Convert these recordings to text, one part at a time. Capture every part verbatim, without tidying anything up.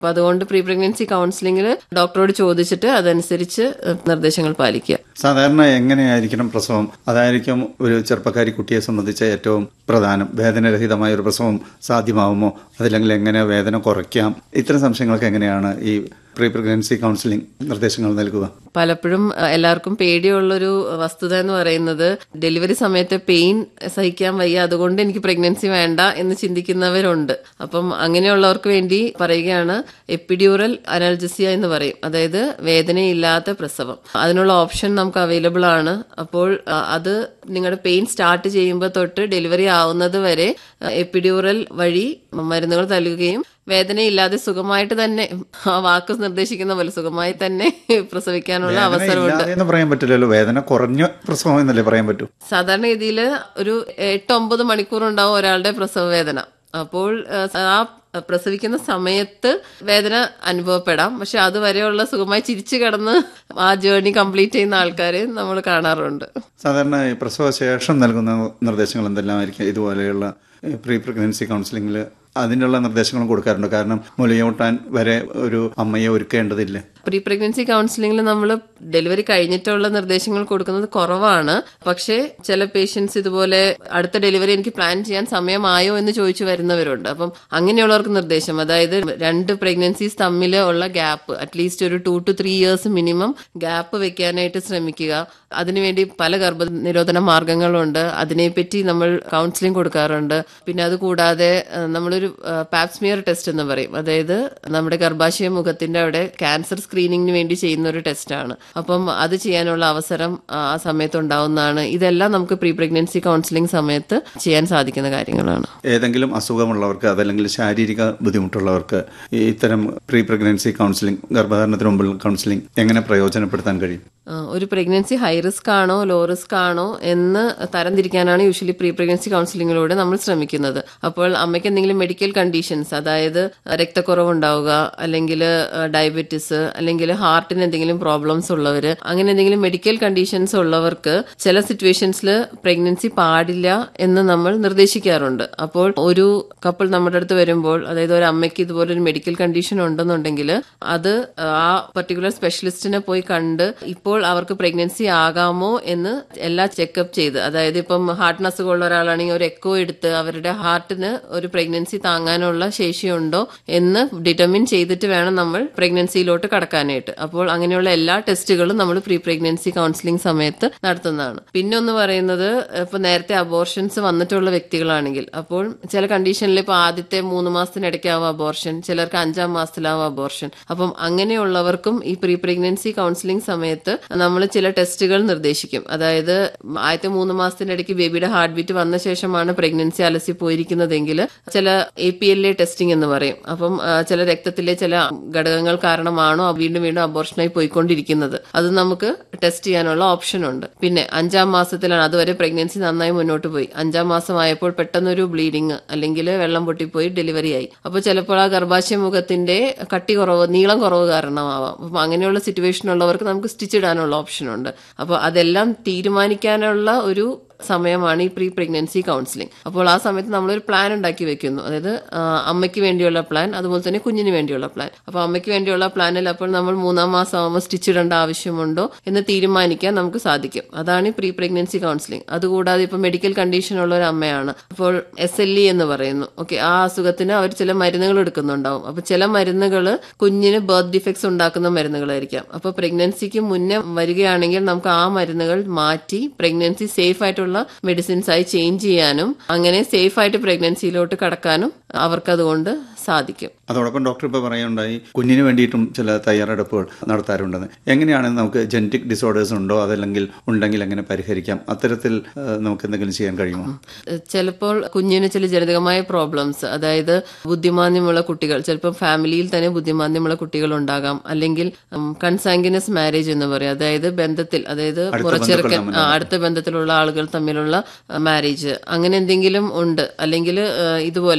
അപ്പൊ അതുകൊണ്ട് pre pregnancy കൗൺസിലിംഗിൽ ഡോക്ടറോട് ചോദിച്ചിട്ട് അതനുസരിച്ച് നിർദ്ദേശങ്ങൾ പാലിക്കുക. സാധാരണ എങ്ങനെയായിരിക്കണം പ്രസവം? അതായിരിക്കും ഒരു ചെറുപ്പക്കാരി കുട്ടിയെ സംബന്ധിച്ച് ഏറ്റവും പ്രധാനം. വേദനരഹിതമായ ഒരു പ്രസവം സാധ്യമാവുമോ, അതല്ലെങ്കിൽ എങ്ങനെ വേദന കുറയ്ക്കാം? ഇത്തരം സംശയങ്ങൾക്ക് എങ്ങനെയാണ് ഈ പ്രീ പ്രഗ്നൻസി കൗൺസിലിംഗ് നിർദ്ദേശങ്ങൾ നൽകുക? പലപ്പോഴും എല്ലാവർക്കും പേടിയുള്ളൊരു വസ്തുത എന്ന് പറയുന്നത് ഡെലിവറി സമയത്ത് പെയിൻ സഹിക്കാൻ വയ്യ, അതുകൊണ്ട് എനിക്ക് പ്രഗ്നൻസി വേണ്ട എന്ന് ചിന്തിക്കുന്നവരുണ്ട്. അപ്പം അങ്ങനെയുള്ളവർക്ക് വേണ്ടി പറയുകയാണ് എപ്പിഡ്യൂറൽ അനൽജസിയ എന്ന് പറയും, അതായത് വേദനയില്ലാത്ത പ്രസവം. അതിനുള്ള ഓപ്ഷൻ നമുക്ക് അവൈലബിൾ ആണ്. അപ്പോൾ അത് നിങ്ങളുടെ പെയിൻ സ്റ്റാർട്ട് ചെയ്യുമ്പോൾ തൊട്ട് ഡെലിവറി ആവുന്നത് വരെ എപ്പിഡ്യൂറൽ വഴി മരുന്നുകൾ നൽകുകയും വേദനയില്ലാതെ സുഖമായിട്ട് തന്നെ, ആ വാക്ക് നിർദ്ദേശിക്കുന്ന പോലെ സുഖമായി തന്നെ പ്രസവിക്കാനുള്ള അവസരമുണ്ട്. പറയാൻ പറ്റില്ലല്ലോ, വേദന കുറഞ്ഞ പ്രസവം എന്നല്ലേ പറയാൻ പറ്റൂ. സാധാരണഗതിയിൽ ഒരു എട്ട് ഒമ്പത് മണിക്കൂർ ഉണ്ടാവും ഒരാളുടെ പ്രസവ വേദന. അപ്പോൾ ആ പ്രസവിക്കുന്ന സമയത്ത് വേദന അനുഭവപ്പെടാം, പക്ഷെ അതുവരെയുള്ള സുഖമായി ചിരിച്ചു കിടന്ന് ആ ജേർണി കംപ്ലീറ്റ് ചെയ്യുന്ന ആൾക്കാരെ നമ്മൾ കാണാറുണ്ട്. സാധാരണ പ്രസവ ശേഷം നൽകുന്ന നിർദ്ദേശങ്ങൾ എന്തെല്ലാമായിരിക്കും ഇതുപോലെയുള്ള പ്രീ പ്രഗ്നൻസി കൗൺസിലിംഗിൽ? അതിനുള്ള നിർദ്ദേശങ്ങളും കൊടുക്കാറുണ്ട്. കാരണം മുലയൂട്ടാൻ വരെ ഒരു അമ്മയെ ഒരുക്കേണ്ടതില്ല. പ്രീ പ്രഗ്നൻസി കൗൺസിലിംഗിൽ നമ്മൾ ഡെലിവറി കഴിഞ്ഞിട്ടുള്ള നിർദ്ദേശങ്ങൾ കൊടുക്കുന്നത് കുറവാണ്. പക്ഷേ ചില പേഷ്യൻസ് ഇതുപോലെ അടുത്ത ഡെലിവറി എനിക്ക് പ്ലാൻ ചെയ്യാൻ സമയമായോ എന്ന് ചോദിച്ചു വരുന്നവരുണ്ട്. അപ്പം അങ്ങനെയുള്ളവർക്ക് നിർദ്ദേശം, അതായത് രണ്ട് പ്രഗ്നൻസീസ് തമ്മിൽ ഉള്ള ഗ്യാപ്പ് അറ്റ്ലീസ്റ്റ് ഒരു to to three years minimum gap വെക്കാനായിട്ട് ശ്രമിക്കുക. അതിനുവേണ്ടി പല ഗർഭനിരോധന മാർഗങ്ങളുണ്ട്, അതിനെപ്പറ്റി നമ്മൾ കൗൺസിലിംഗ് കൊടുക്കാറുണ്ട്. പിന്നെ അതുകൂടാതെ നമ്മളൊരു പാപ്സ്മിയർ ടെസ്റ്റ് എന്ന് പറയും, അതായത് നമ്മുടെ ഗർഭാശയ മുഖത്തിന്റെ അവിടെ ക്യാൻസർ സ്ക്രീനിങ്ങിന് വേണ്ടി ചെയ്യുന്ന ഒരു ടെസ്റ്റാണ്. അപ്പം അത് ചെയ്യാനുള്ള അവസരം ആ സമയത്ത് ഉണ്ടാവുന്നതാണ്. ഇതെല്ലാം നമുക്ക് പ്രീ പ്രഗ്നൻസി കൗൺസിലിംഗ് സമയത്ത് ചെയ്യാൻ സാധിക്കുന്ന കാര്യങ്ങളാണ്. ഏതെങ്കിലും അസുഖമുള്ളവർക്ക് അതല്ലെങ്കിൽ ശാരീരിക ബുദ്ധിമുട്ടുള്ളവർക്ക് ഇത്തരം പ്രീ പ്രഗ്നൻസി കൗൺസിലിംഗ്, ഗർഭധാരണത്തിന് മുമ്പുള്ള കൗൺസിലിംഗ് എങ്ങനെ പ്രയോജനപ്പെടുത്താൻ കഴിയും? ഒരു പ്രഗ്നൻസി ഹൈ റിസ്ക് ആണോ ലോ റിസ്ക് ആണോ എന്ന് തരംതിരിക്കാനാണ് യൂഷ്വലി പ്രീ പ്രഗ്നൻസി കൗൺസിലിംഗിലൂടെ നമ്മൾ ശ്രമിക്കുന്നത്. അപ്പോൾ അമ്മയ്ക്ക് എന്തെങ്കിലും മെഡിക്കൽ കണ്ടീഷൻസ്, അതായത് രക്തക്കുറവുണ്ടാവുക, അല്ലെങ്കിൽ ഡയബറ്റിസ്, അല്ലെങ്കിൽ ഹാർട്ടിന് എന്തെങ്കിലും പ്രോബ്ലംസ് ഉള്ളവര്, അങ്ങനെ എന്തെങ്കിലും മെഡിക്കൽ കണ്ടീഷൻസ് ഉള്ളവർക്ക് ചില സിറ്റുവേഷൻസിൽ പ്രഗ്നൻസി പാടില്ല എന്ന് നമ്മൾ നിർദ്ദേശിക്കാറുണ്ട്. അപ്പോൾ ഒരു കപ്പിൾ നമ്മുടെ അടുത്ത് വരുമ്പോൾ, അതായത് ഒരു അമ്മയ്ക്ക് ഇതുപോലെ ഒരു മെഡിക്കൽ കണ്ടീഷൻ ഉണ്ടെന്നുണ്ടെങ്കിൽ അത് ആ പർട്ടിക്കുലർ സ്പെഷ്യലിസ്റ്റിനെ പോയി കണ്ട് ഇപ്പോൾ അവർക്ക് പ്രഗ്നൻസി ആകാമോ എന്ന് എല്ലാ ചെക്കപ്പ് ചെയ്ത്, അതായത് ഇപ്പം ഹാർട്ടിന് അസുഖമുള്ള ഒരാളാണെങ്കിൽ ഒരു എക്കോ എടുത്ത് അവരുടെ ഹാർട്ടിന് ഒരു പ്രഗ്നൻസി താങ്ങാനുള്ള ശേഷിയുണ്ടോ എന്ന് ഡിറ്റർമിൻ ചെയ്തിട്ട് വേണം നമ്മൾ പ്രഗ്നൻസിയിലോട്ട് കടക്കാനായിട്ട്. അപ്പോൾ അങ്ങനെയുള്ള എല്ലാ ടെസ്റ്റുകളും നമ്മൾ പ്രീ പ്രഗ്നൻസി കൗൺസിലിംഗ് സമയത്ത് നടത്തുന്നതാണ്. പിന്നെ ഒന്ന് പറയുന്നത്, ഇപ്പൊ നേരത്തെ അബോർഷൻസ് വന്നിട്ടുള്ള വ്യക്തികളാണെങ്കിൽ, അപ്പോൾ ചില കണ്ടീഷനിൽ ഇപ്പൊ ആദ്യത്തെ മൂന്ന് മാസത്തിനിടയ്ക്കാവും അബോർഷൻ, ചിലർക്ക് അഞ്ചാം മാസത്തിലാവും അബോർഷൻ. അപ്പം അങ്ങനെയുള്ളവർക്കും ഈ പ്രീ പ്രഗ്നൻസി കൗൺസിലിംഗ് സമയത്ത് നമ്മൾ ചില ടെസ്റ്റുകൾ നിർദ്ദേശിക്കും. അതായത് ആദ്യത്തെ മൂന്ന് മാസത്തിനിടയ്ക്ക് ബേബിയുടെ ഹാർട്ട് ബീറ്റ് വന്ന ശേഷമാണ് പ്രഗ്നൻസി അലസി പോയിരിക്കുന്നതെങ്കിൽ ചില A P L A testing എന്ന് പറയും. അപ്പം ചില രക്തത്തിലെ ചില ഘടകങ്ങൾ കാരണമാണോ വീണ്ടും വീണ്ടും അബോർഷനായി പോയിക്കൊണ്ടിരിക്കുന്നത്, അത് നമുക്ക് ടെസ്റ്റ് ചെയ്യാനുള്ള ഓപ്ഷൻ ഉണ്ട്. പിന്നെ അഞ്ചാം മാസത്തിലാണ്, അതുവരെ പ്രഗ്നൻസി നന്നായി മുന്നോട്ട് പോയി, അഞ്ചാം മാസമായപ്പോൾ പെട്ടെന്നൊരു ബ്ലീഡിങ് അല്ലെങ്കിൽ വെള്ളം പൊട്ടിപ്പോയി ഡെലിവറി ആയി. അപ്പോൾ ചിലപ്പോൾ ആ ഗർഭാശയ മുഖത്തിന്റെ കട്ടി കുറവ്, നീളം കുറവ് കാരണമാവാം. അപ്പം അങ്ങനെയുള്ള സിറ്റുവേഷൻ ഉള്ളവർക്ക് നമുക്ക് സ്റ്റിച്ച് ഇടാനുള്ള ഓപ്ഷൻ ഉണ്ട്. അപ്പോൾ അതെല്ലാം തീരുമാനിക്കാനുള്ള ഒരു സമയമാണ് ഈ പ്രീ പ്രഗ്നൻസി കൗൺസിലിംഗ്. അപ്പോൾ ആ സമയത്ത് നമ്മളൊരു പ്ലാൻ ഉണ്ടാക്കി വെക്കുന്നു, അതായത് അമ്മയ്ക്ക് വേണ്ടിയുള്ള പ്ലാൻ, അതുപോലെ തന്നെ കുഞ്ഞിന് വേണ്ടിയുള്ള പ്ലാൻ. അപ്പോൾ അമ്മയ്ക്ക് വേണ്ടിയുള്ള പ്ലാനിൽ അപ്പോൾ നമ്മൾ മൂന്നാം മാസം ആകുമ്പോൾ സ്റ്റിച്ച് ഇടേണ്ട ആവശ്യമുണ്ടോ എന്ന് തീരുമാനിക്കാൻ നമുക്ക് സാധിക്കും. അതാണ് ഈ പ്രീ പ്രഗ്നൻസി കൗൺസിലിംഗ്. അതുകൂടാതെ ഇപ്പൊ മെഡിക്കൽ കണ്ടീഷൻ ഉള്ള ഒരു അമ്മയാണ്, അപ്പോൾ എസ് എൽ ഇ എന്ന് പറയുന്നു, ഓക്കെ, ആ അസുഖത്തിന് അവർ ചില മരുന്നുകൾ എടുക്കുന്നുണ്ടാവും. അപ്പൊ ചില മരുന്നുകൾ കുഞ്ഞിന് ബർത്ത് ഡിഫക്ട്സ് ഉണ്ടാക്കുന്ന മരുന്നുകളായിരിക്കാം. അപ്പൊ പ്രഗ്നൻസിക്ക് മുന്നേ വരികയാണെങ്കിൽ നമുക്ക് ആ മരുന്നുകൾ മാറ്റി പ്രഗ്നൻസി സേഫ് ആയിട്ടുള്ള മെഡിസിൻസ് ആയി ചേഞ്ച് ചെയ്യാനും അങ്ങനെ സേഫ് ആയിട്ട് പ്രഗ്നൻസിയിലോട്ട് കടക്കാനും അവർക്കതുകൊണ്ട് സാധിക്കും. അതോടൊപ്പം ഡോക്ടർ ഇപ്പോൾ പറയുണ്ടായി കുഞ്ഞിന് വേണ്ടിയിട്ടും ചില തയ്യാറെടുപ്പുകൾ നടത്താറുണ്ടെന്ന്. എങ്ങനെയാണ് നമുക്ക് ജനറ്റിക് ഡിസോർഡേഴ്സ് ഉണ്ടോ, അതല്ലെങ്കിൽ ഉണ്ടെങ്കിൽ എങ്ങനെ പരിഹരിക്കാം? അത്തരത്തിൽ നമുക്ക് എന്തെങ്കിലും ചെയ്യാൻ കഴിയുമോ? ചിലപ്പോൾ കുഞ്ഞിന് ചില ജനിതകമായ പ്രോബ്ലംസ്, അതായത് ബുദ്ധിമാന്ദ്യമുള്ള കുട്ടികൾ, ചിലപ്പോൾ ഫാമിലിയിൽ തന്നെ ബുദ്ധിമാന്ദ്യമുള്ള കുട്ടികൾ ഉണ്ടാകാം, അല്ലെങ്കിൽ കൺസാങ്കിനസ് മാരേജ് എന്ന് പറയും, അതായത് ബന്ധത്തിൽ, അതായത് പുറച്ചെറുക്കൻ അടുത്ത ബന്ധത്തിലുള്ള ആളുകൾ തമ്മിലുള്ള മാരേജ്, അങ്ങനെ എന്തെങ്കിലും ഉണ്ട്. അല്ലെങ്കിൽ ഇതുപോലെ കുഞ്ഞിന്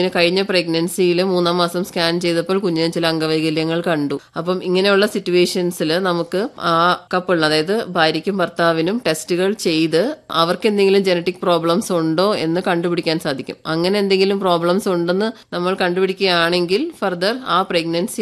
കുഞ്ഞിന് കഴിഞ്ഞ പ്രഗ്നൻസിയിൽ മൂന്നാം മാസം സ്കാൻ ചെയ്തപ്പോൾ കുഞ്ഞിന് ചില അംഗവൈകല്യങ്ങൾ കണ്ടു. അപ്പം ഇങ്ങനെയുള്ള സിറ്റുവേഷൻസിൽ നമുക്ക് ആ കപ്പിളിന്, അതായത് ഭാര്യയ്ക്കും ഭർത്താവിനും ടെസ്റ്റുകൾ ചെയ്ത് അവർക്ക് എന്തെങ്കിലും ജനറ്റിക് പ്രോബ്ലംസ് ഉണ്ടോ എന്ന് കണ്ടുപിടിക്കാൻ സാധിക്കും. അങ്ങനെ എന്തെങ്കിലും പ്രോബ്ലംസ് ഉണ്ടെന്ന് നമ്മൾ കണ്ടുപിടിക്കുകയാണെങ്കിൽ ഫർദർ ആ പ്രഗ്നൻസി